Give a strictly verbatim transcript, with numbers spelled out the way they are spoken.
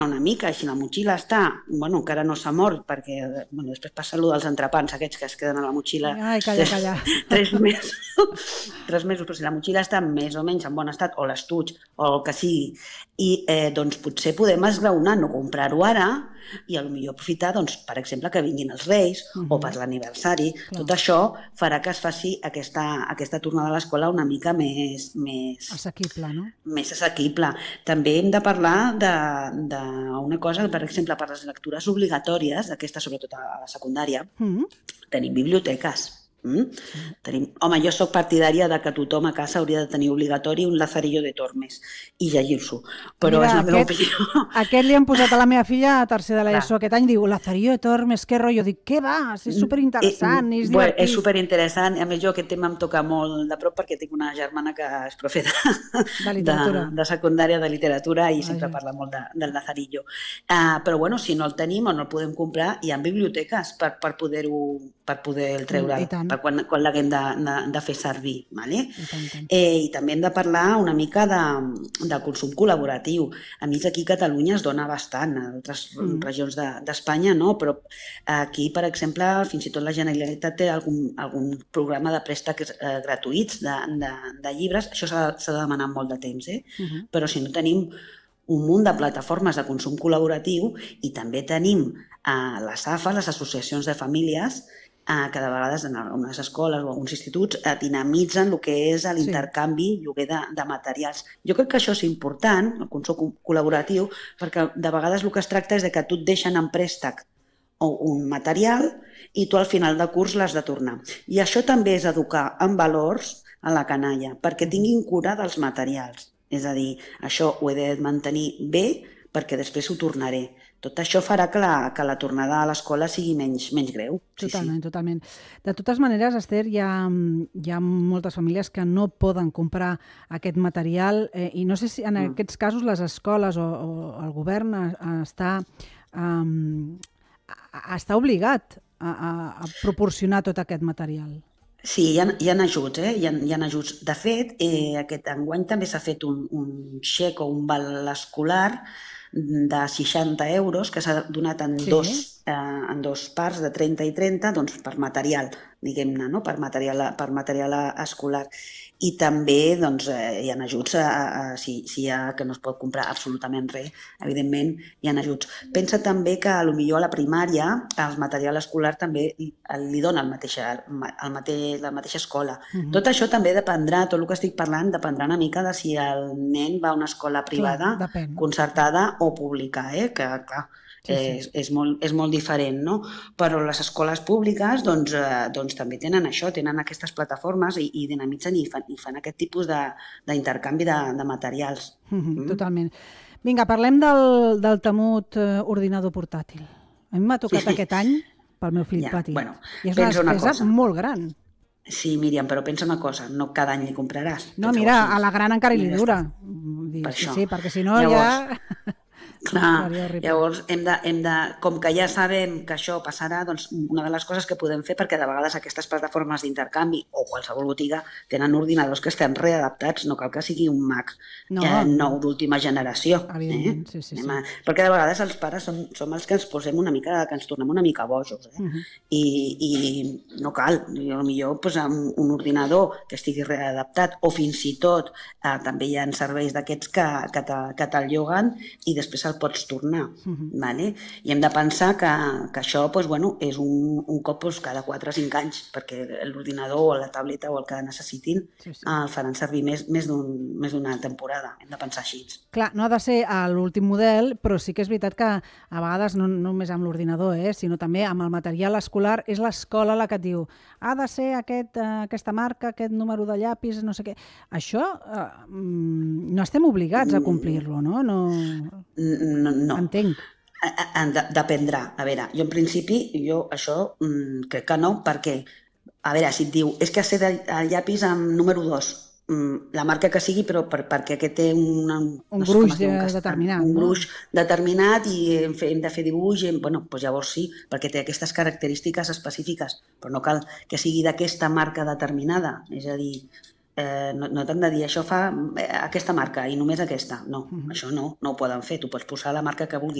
una mica, i si la motxilla està, bueno, encara no s'ha mort, perquè bueno, després passa allò dels entrepans aquests que es queden a la motxilla Ai, calla, calla. tres mesos, tres mesos, però si la motxilla està més o menys en bon estat, o l'estuig, o el que sigui, i eh, doncs potser podem esgraonar, no comprar-ho ara, i potser aprofitar, doncs, per exemple, que vinguin els Reis, uh -huh. o per l'aniversari. Tot això farà que es faci aquesta, aquesta tornada a l'escola una mica més... més assequible, no? Més assequible. També hem de parlar d'una cosa, per exemple, per les lectures obligatòries, aquestes sobretot a la secundària, mm. tenim biblioteques. Mm? Tenim... Home, jo sóc partidària de que tothom a casa hauria de tenir obligatori un Lazarillo de Tormes i llegir-s'ho, però Mira, és la meva aquest, opinió. Aquest li han posat a la meva filla a tercer de l'ESO aquest any, diu Lazarillo de Tormes, què rotllo? Dic, què va? És superinteressant, és divertit. És superinteressant, a més jo aquest tema em toca molt de prop perquè tinc una germana que és profe de, de, literatura. de, de secundària de literatura i Vaja. sempre parla molt de, del Lazarillo. Uh, però bueno, si no el tenim o no el podem comprar, hi ha biblioteques per, per poder-ho per poder treure'l, per quan, quan l'haguem de, de, de fer servir. Vale? I, tant, tant. Eh, I també hem de parlar una mica de, del consum col·laboratiu. A mi aquí a Catalunya es dona bastant, a altres mm. regions d'Espanya de, no, però aquí, per exemple, fins i tot la Generalitat té algun, algun programa de préstecs eh, gratuïts de, de, de llibres. Això s'ha de demanar molt de temps, eh? Uh -huh. Però si no tenim un munt de plataformes de consum col·laboratiu i també tenim eh, les A F A, les associacions de famílies, que de vegades en algunes escoles o alguns instituts dinamitzen el que és l'intercanvi sí. lloguer de, de materials. Jo crec que això és important, el consum col·laboratiu, perquè de vegades el que es tracta és de que tu et deixen en préstec un material i tu al final del curs l'has de tornar. I això també és educar en valors a la canalla, perquè tinguin cura dels materials. És a dir, això ho he de mantenir bé perquè després ho tornaré. Tot això farà que la, que la tornada a l'escola sigui menys, menys greu. Totalment, sí, sí. totalment. De totes maneres, Esther, hi ha, hi ha moltes famílies que no poden comprar aquest material eh, i no sé si en mm. aquests casos les escoles o, o el govern està, um, està obligat a, a, a proporcionar tot aquest material. Sí, hi ha, hi ha ajuts, eh? Hi ha, hi ha ajuts. De fet, eh, aquest enguany també s'ha fet un, un xec o un val escolar de seixanta euros que s'ha donat en, sí. dos, eh, en dos parts de trenta i trenta doncs, per material, diguem-ne, no? per, material, per material escolar. I també doncs, eh, hi ha ajuts a, a, a, si, si hi ha que no es pot comprar absolutament res, evidentment hi ha ajuts. Pensa també que potser a la primària el material escolar també li dona el mateix, el mateix, la mateixa escola. Uh-huh. Tot això també dependrà, tot el que estic parlant dependrà una mica de si el nen va a una escola privada, clar, concertada o pública, eh? que clar, sí, sí. És, és, molt, és molt diferent, no? Però les escoles públiques doncs, eh, doncs també tenen això, tenen aquestes plataformes i, i dinamitzen i fan, i fan aquest tipus d'intercanvi de, de, de materials. Mm-hmm, mm. Totalment. Vinga, parlem del, del temut eh, ordinador portàtil. A mi m'ha tocat sí. aquest any pel meu fill ja, petit. Bueno, I és una despesa una molt gran. Sí, Míriam, però pensa una cosa, no cada any li compraràs. No, mira, a la gran encara li dura. Per sí, sí, perquè si no Llavors, ja... Clar, llavors hem de, hem de, com que ja sabem que això passarà, doncs una de les coses que podem fer, perquè de vegades aquestes plataformes d'intercanvi o qualsevol botiga tenen ordinadors que estan readaptats, no cal que sigui un Mac no, eh, nou d'última generació. Eh? Sí, sí, sí. A, perquè de vegades els pares som, som els que ens posem una mica, que ens tornem una mica bojos. Eh? Uh-huh. I, I no cal, potser pues, amb un ordinador que estigui readaptat o fins i tot eh, també hi ha serveis d'aquests que, que, te, que te'l lloguen i després el pots tornar. Uh-huh. Vale? I hem de pensar que, que això pues, bueno, és un, un cop pues, cada quatre o cinc anys, perquè l'ordinador o la tableta o el que necessitin sí, sí. el faran servir més, més d'una temporada. Hem de pensar així. Clar, no ha de ser l'últim model, però sí que és veritat que a vegades no, no només amb l'ordinador, eh, sinó també amb el material escolar, és l'escola la que et diu ha de ser aquest, uh, aquesta marca, aquest número de llapis, no sé què. Això uh, no estem obligats a complir-lo, no? No... No, no. Entenc. Dependrà. A veure, jo en principi, jo això mmm, crec que no, perquè, a veure, si et diu, és que ha de ser el llapis amb número dos, mmm, la marca que sigui, però per, perquè aquest té una, un no gruix de, determinat. Un gruix no? determinat i hem, hem de fer dibuix, i, bueno, doncs llavors sí, perquè té aquestes característiques específiques, però no cal que sigui d'aquesta marca determinada, és a dir, eh, no, no t'han de dir això fa aquesta marca i només aquesta. No, uh -huh. això no, no ho poden fer. Tu pots posar la marca que vulguis.